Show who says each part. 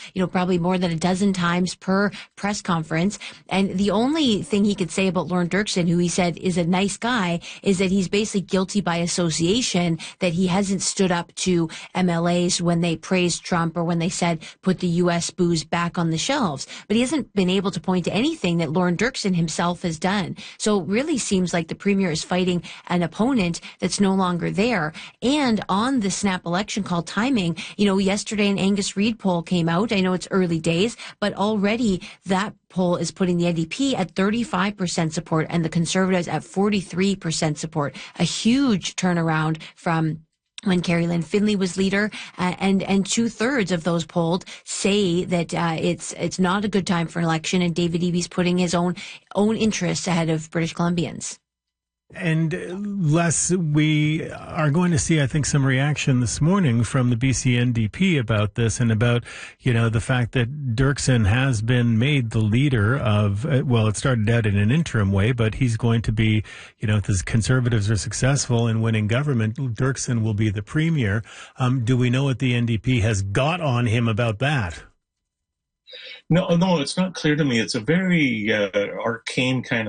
Speaker 1: probably more than a dozen times per press conference. And the only thing he could say about Lorne Dirksen, who he said is a nice guy, is that he's basically guilty by association, that he hasn't stood up to MLAs when they praised Trump or when they said put the U.S. booze back on the shelves. But he hasn't been able to point to anything that Lorne Dirksen himself has done. So it really seems like the premier is fighting an opponent that's no longer there. And on the snap election call timing, yesterday an Angus Reid poll came out. I know it's early days, but already that poll is putting the NDP at 35% support and the Conservatives at 43% support. A huge turnaround from when Carrie Lynn Finley was leader, and 2/3 of those polled say that it's not a good time for an election, and David Eby's putting his own interests ahead of British Columbians.
Speaker 2: And Les, we are going to see, I think, some reaction this morning from the BC NDP about this and about, the fact that Dirksen has been made the leader of, it started out in an interim way, but he's going to be, if the Conservatives are successful in winning government, Dirksen will be the premier. Do we know what the NDP has got on him about that?
Speaker 3: No, it's not clear to me. It's a very arcane kind of